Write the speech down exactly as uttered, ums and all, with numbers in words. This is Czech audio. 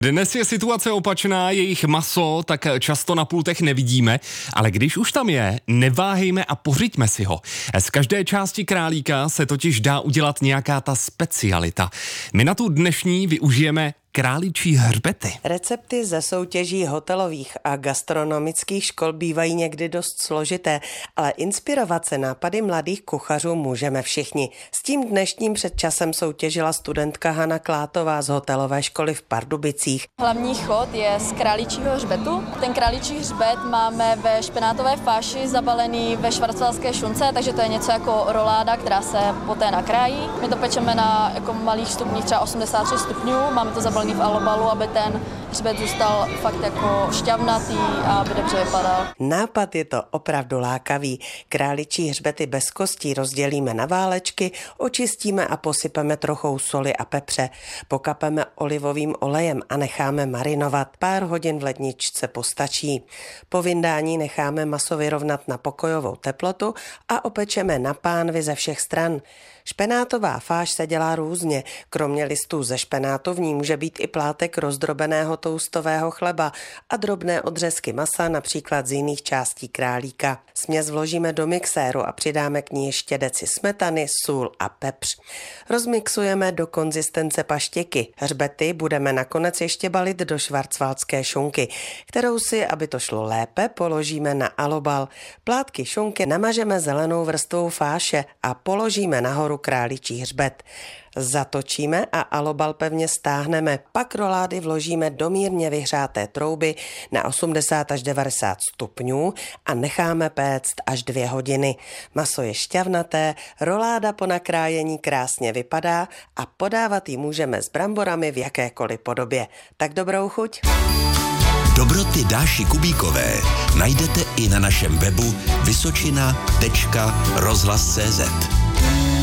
Dnes je situace opačná, jejich maso tak často na pultech nevidíme, ale když už tam je, neváhejme a pořiďme si ho. Z každé části králíka se totiž dá udělat nějaká ta specialita. My na tu dnešní využijeme králičí hřbety. Recepty ze soutěží hotelových a gastronomických škol bývají někdy dost složité, ale inspirovat se nápady mladých kuchařů můžeme všichni. S tím dnešním předčasem soutěžila studentka Hana Klátová z hotelové školy v Pardubicích. Hlavní chod je z králičího hřbetu. Ten králičí hřbet máme ve špenátové fáši zabalený ve švarcvalské šunce, takže to je něco jako roláda, která se poté nakrájí. My to pečeme na jako malých stupních, třeba osmdesát tři stupňů, máme to zabalený v alobalu, aby ten hřbet zůstal fakt jako šťavnatý a aby dobře vypadal. Nápad je to opravdu lákavý. Králičí hřbety bez kostí rozdělíme na válečky, očistíme a posypeme trochou soli a pepře. Pokapeme olivovým olejem a necháme marinovat. Pár hodin v ledničce postačí. Po vyndání necháme maso vyrovnat na pokojovou teplotu a opečeme na pánvi ze všech stran. Špenátová fáš se dělá různě. Kromě listů ze špenátu v ní může být i plátek rozdrobeného toustového chleba a drobné odřezky masa, například z jiných částí králíka. Směs vložíme do mixéru a přidáme k ní ještě deci smetany, sůl a pepř. Rozmixujeme do konzistence paštěky. Hřbety budeme nakonec ještě balit do švarcvalské šunky, kterou si, aby to šlo lépe, položíme na alobal. Plátky šunky namažeme zelenou vrstvou fáše a položíme nahoru králičí hřbet. Zatočíme a alobal pevně stáhneme, pak rolády vložíme do mírně vyhřáté trouby na osmdesát až devadesát stupňů a necháme péct až dvě hodiny. Maso je šťavnaté, roláda po nakrájení krásně vypadá a podávat ji můžeme s bramborami v jakékoliv podobě. Tak dobrou chuť! Dobroty Dáši Kubíkové najdete i na našem webu vysočina tečka rozhlas tečka cé zet.